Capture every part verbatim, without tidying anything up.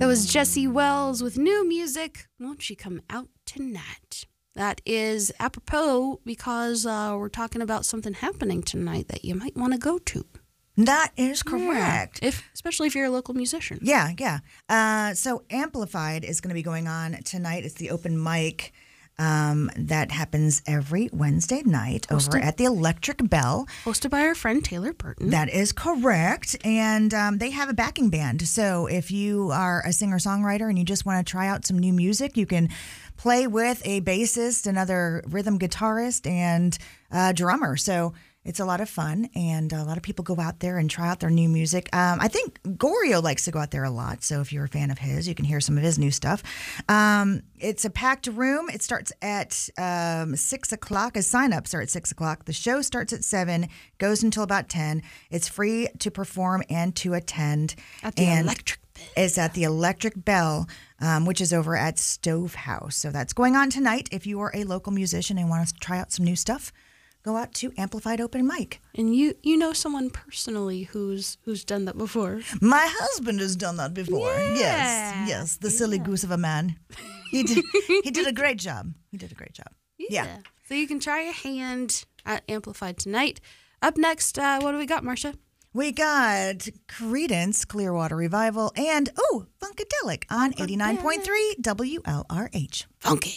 That was Jessie Wells with new music, Won't She Come Out Tonight? That is apropos because uh, we're talking about something happening tonight that you might want to go to. That is correct. Yeah, if, especially if you're a local musician. Yeah, yeah. Uh, so Amplified is going to be going on tonight. It's the open mic um, that happens every Wednesday night hosted, over at the Electric Bell. Hosted by our friend Taylor Burton. That is correct. And um, they have a backing band. So if you are a singer-songwriter and you just want to try out some new music, you can play with a bassist, another rhythm guitarist, and a drummer. So it's a lot of fun, and a lot of people go out there and try out their new music. Um, I think Goryo likes to go out there a lot, so if you're a fan of his, you can hear some of his new stuff. Um, it's a packed room. It starts at um, six o'clock. As sign-ups are at six o'clock. The show starts at seven, goes until about ten. It's free to perform and to attend. At the and Electric Bell. It's at the Electric Bell, um, which is over at Stove House. So that's going on tonight. If you are a local musician and want to try out some new stuff, go out to Amplified Open Mic. And you you know someone personally who's who's done that before. My husband has done that before. Yeah. Yes, yes. The silly Yeah. goose of a man. He did, he did a great job. He did a great job. Yeah. Yeah. So you can try a hand at Amplified tonight. Up next, uh, what do we got, Marcia? We got Creedence Clearwater Revival and, oh, Funkadelic on eighty-nine point three W L R H. Funky.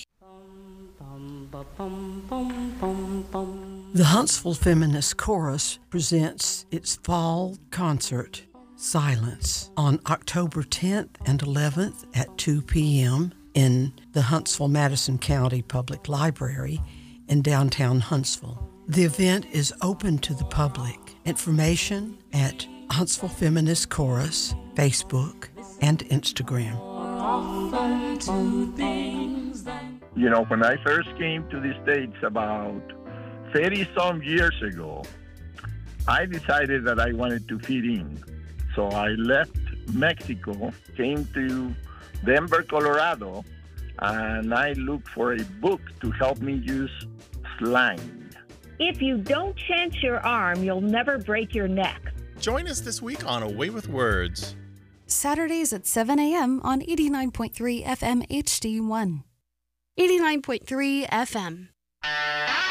The Huntsville Feminist Chorus presents its fall concert, Silence, on October tenth and eleventh at two p.m. in the Huntsville-Madison County Public Library in downtown Huntsville. The event is open to the public. Information at Huntsville Feminist Chorus, Facebook, and Instagram. You know, when I first came to the States about thirty-some years ago, I decided that I wanted to fit in. So I left Mexico, came to Denver, Colorado, and I looked for a book to help me use slang. If you don't chance your arm, you'll never break your neck. Join us this week on A Way with Words. Saturdays at seven a.m. on eighty-nine point three F M H D one. eighty-nine point three F M.